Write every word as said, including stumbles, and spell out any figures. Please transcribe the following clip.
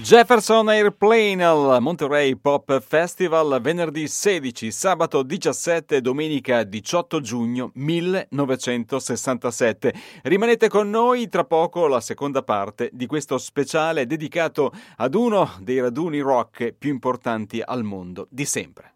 Jefferson Airplane al Monterey Pop Festival venerdì sedici, sabato diciassette e domenica diciotto giugno millenovecentosessantasette. Rimanete con noi, tra poco la seconda parte di questo speciale dedicato ad uno dei raduni rock più importanti al mondo di sempre.